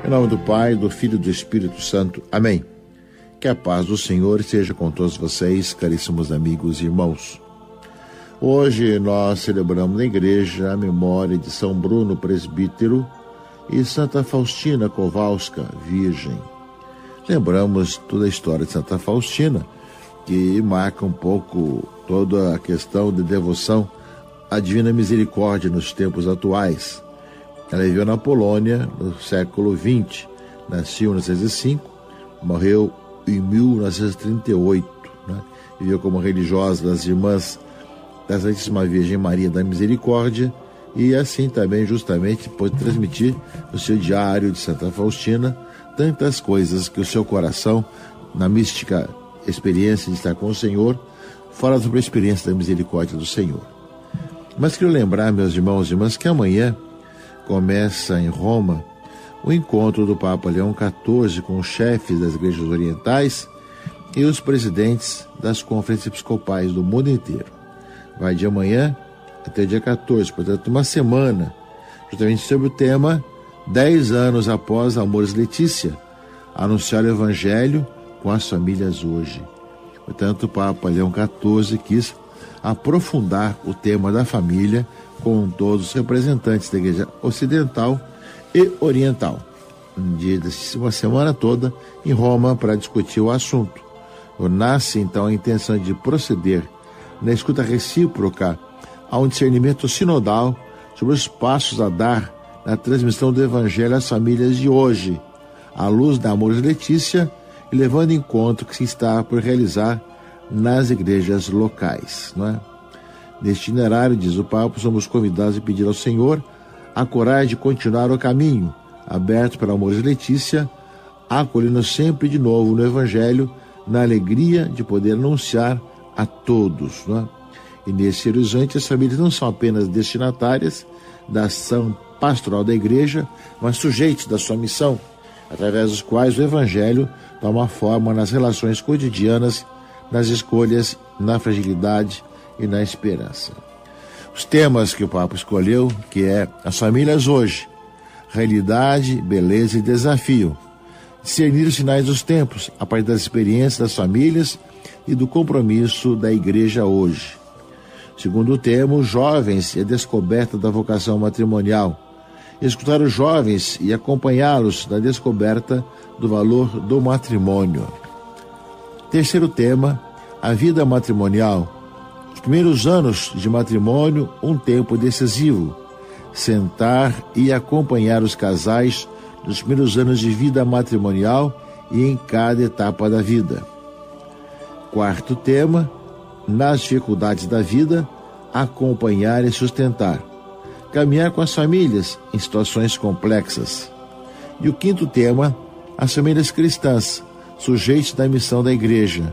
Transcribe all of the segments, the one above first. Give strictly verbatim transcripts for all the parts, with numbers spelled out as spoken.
Em nome do Pai, do Filho e do Espírito Santo. Amém. Que a paz do Senhor esteja com todos vocês, caríssimos amigos e irmãos. Hoje nós celebramos na igreja a memória de São Bruno Presbítero e Santa Faustina Kowalska, Virgem. Lembramos toda a história de Santa Faustina, que marca um pouco toda a questão de devoção à Divina Misericórdia nos tempos atuais. Ela viveu na Polônia no século vinte, nasceu em mil novecentos e cinco, morreu em mil novecentos e trinta e oito, né? Viveu como religiosa das Irmãs da Santíssima Virgem Maria da Misericórdia e assim também justamente pôde transmitir no seu diário de Santa Faustina tantas coisas que o seu coração, na mística experiência de estar com o Senhor, fala sobre a experiência da misericórdia do Senhor. Mas quero lembrar, meus irmãos e irmãs, que amanhã começa em Roma o encontro do Papa Leão quatorze com os chefes das igrejas orientais e os presidentes das conferências episcopais do mundo inteiro. Vai de amanhã até o dia quatorze, portanto uma semana, justamente sobre o tema dez anos após Amoris Laetitia, anunciar o Evangelho com as famílias hoje. Portanto, o Papa Leão quatorze quis aprofundar o tema da família com todos os representantes da Igreja Ocidental e Oriental. Um dia, uma semana toda em Roma para discutir o assunto. Nasce então a intenção de proceder na escuta recíproca a um discernimento sinodal sobre os passos a dar na transmissão do Evangelho às famílias de hoje, à luz da Amoris Laetitia e levando em conta o que se está por realizar nas igrejas locais, não é? Neste itinerário, diz o Papa, somos convidados a pedir ao Senhor a coragem de continuar o caminho aberto para Amoris Laetitia, acolhendo sempre de novo no Evangelho, na alegria de poder anunciar a todos, não é? E nesse horizonte, as famílias não são apenas destinatárias da ação pastoral da igreja, mas sujeitos da sua missão, através dos quais o Evangelho toma forma nas relações cotidianas, nas escolhas, na fragilidade e na esperança. Os temas que o Papa escolheu, que é as famílias hoje, realidade, beleza e desafio, discernir os sinais dos tempos a partir das experiências das famílias e do compromisso da igreja hoje. Segundo tema, os jovens e a descoberta da vocação matrimonial, escutar os jovens e acompanhá-los na descoberta do valor do matrimônio. Terceiro tema, a vida matrimonial. Os primeiros anos de matrimônio, um tempo decisivo. Sentar e acompanhar os casais nos primeiros anos de vida matrimonial e em cada etapa da vida. Quarto tema, nas dificuldades da vida, acompanhar e sustentar. Caminhar com as famílias em situações complexas. E o quinto tema, as famílias cristãs, sujeitos da missão da igreja.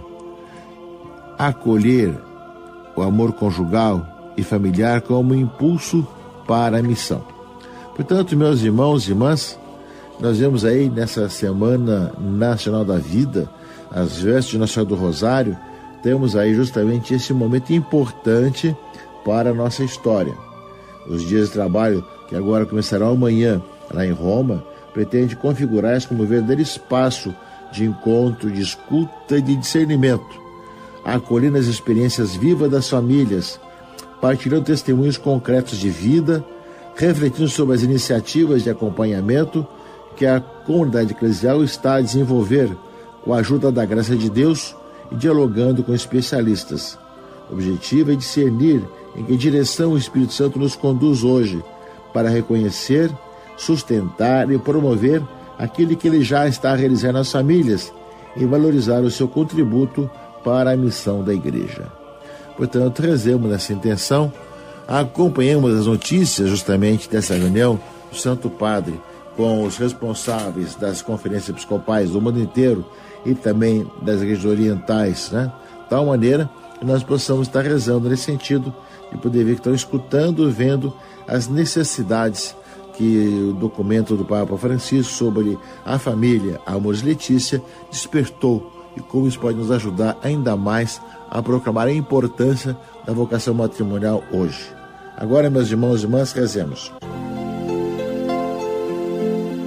Acolher o amor conjugal e familiar como impulso para a missão. Portanto, meus irmãos e irmãs, nós vemos aí nessa Semana Nacional da Vida, as vestes de Nossa Senhora do Rosário, temos aí justamente esse momento importante para a nossa história. Os dias de trabalho, que agora começarão amanhã, lá em Roma, pretende configurar isso como um verdadeiro espaço de encontro, de escuta e de discernimento, acolhendo as experiências vivas das famílias, partilhando testemunhos concretos de vida, refletindo sobre as iniciativas de acompanhamento que a comunidade eclesial está a desenvolver com a ajuda da graça de Deus e dialogando com especialistas. O objetivo é discernir em que direção o Espírito Santo nos conduz hoje para reconhecer, sustentar e promover aquilo que ele já está realizando nas famílias e valorizar o seu contributo para a missão da igreja. Portanto, rezemos nessa intenção, acompanhemos as notícias justamente dessa reunião do Santo Padre com os responsáveis das conferências episcopais do mundo inteiro e também das igrejas orientais, né? De tal maneira que nós possamos estar rezando nesse sentido de poder ver que estão escutando, vendo as necessidades que o documento do Papa Francisco sobre a família, a Amoris Laetitia, despertou e como isso pode nos ajudar ainda mais a proclamar a importância da vocação matrimonial hoje. Agora, meus irmãos e irmãs, rezemos.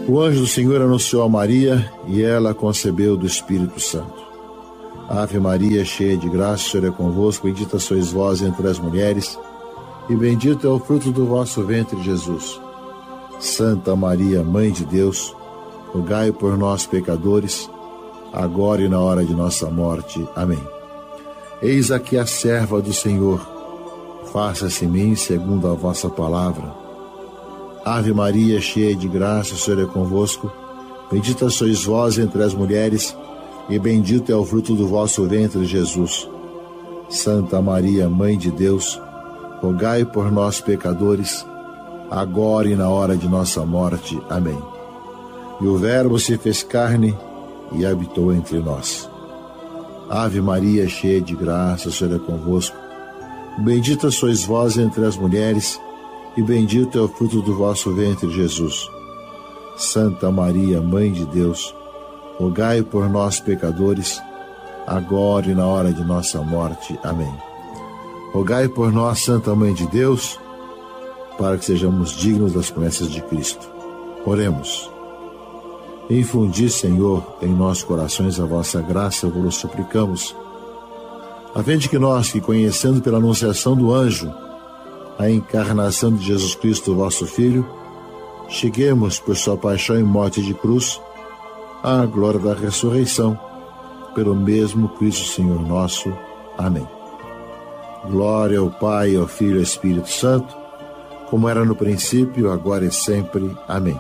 O anjo do Senhor anunciou a Maria e ela concebeu do Espírito Santo. Ave Maria, cheia de graça, o Senhor é convosco, bendita sois vós entre as mulheres, e bendito é o fruto do vosso ventre, Jesus. Santa Maria, Mãe de Deus, rogai por nós, pecadores, agora e na hora de nossa morte. Amém. Eis aqui a serva do Senhor, faça-se em mim segundo a vossa palavra. Ave Maria, cheia de graça, o Senhor é convosco, bendita sois vós entre as mulheres, e bendito é o fruto do vosso ventre, Jesus. Santa Maria, Mãe de Deus, rogai por nós, pecadores, agora e na hora de nossa morte. Amém. E o Verbo se fez carne e habitou entre nós. Ave Maria, cheia de graça, o Senhor é convosco, bendita sois vós entre as mulheres, e bendito é o fruto do vosso ventre, Jesus. Santa Maria, Mãe de Deus, rogai por nós, pecadores, agora e na hora de nossa morte. Amém. Rogai por nós, Santa Mãe de Deus, para que sejamos dignos das promessas de Cristo. Oremos. Infundi, Senhor, em nossos corações a vossa graça, vos suplicamos, a fim de que nós, que conhecendo pela anunciação do anjo a encarnação de Jesus Cristo, vosso Filho, cheguemos por sua paixão e morte de cruz à glória da ressurreição, pelo mesmo Cristo Senhor nosso. Amém. Glória ao Pai, ao Filho e ao Espírito Santo, como era no princípio, agora e sempre. Amém.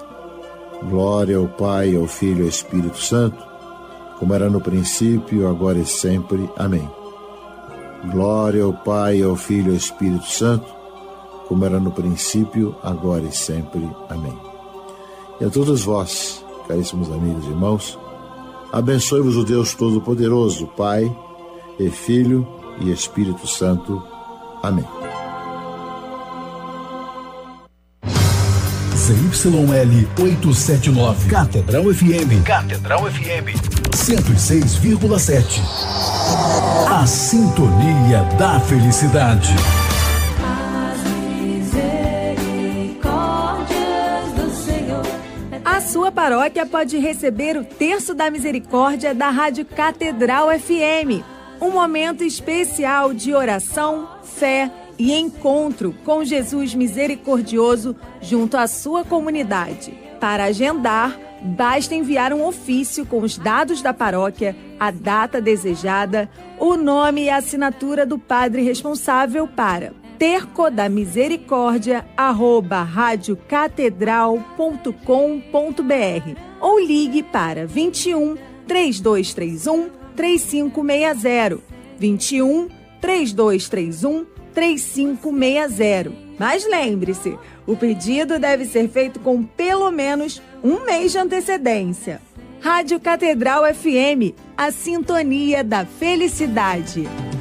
Glória ao Pai, ao Filho e ao Espírito Santo, como era no princípio, agora e sempre. Amém. Glória ao Pai, ao Filho e ao Espírito Santo, como era no princípio, agora e sempre. Amém. E a todos vós, caríssimos amigos e irmãos, abençoe-vos o Deus Todo-Poderoso, Pai e Filho e Espírito Santo. Amém. Z Y L oitocentos e setenta e nove, Catedral F M, Catedral F M, cento e seis vírgula sete. A sintonia da felicidade. As misericórdias do Senhor. A sua paróquia pode receber o Terço da Misericórdia da Rádio Catedral F M. Um momento especial de oração, fé e encontro com Jesus misericordioso junto à sua comunidade. Para agendar, basta enviar um ofício com os dados da paróquia, a data desejada, o nome e a assinatura do padre responsável para tercodamisericórdia arroba radiocatedral ponto com ponto br ou ligue para vinte e um, três dois três um, três cinco seis zero, vinte e um, três dois três um, três cinco seis zero. Mas lembre-se, o pedido deve ser feito com pelo menos um mês de antecedência. Rádio Catedral F M, a sintonia da felicidade.